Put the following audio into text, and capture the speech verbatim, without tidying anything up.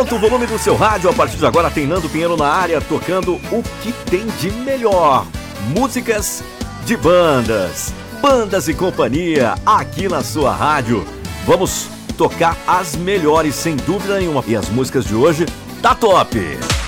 Aumenta o volume do seu rádio. A partir de agora tem Nando Pinheiro na área, tocando o que tem de melhor. Músicas de bandas, bandas e companhia, aqui na sua rádio. Vamos tocar as melhores, sem dúvida nenhuma. E as músicas de hoje tá top!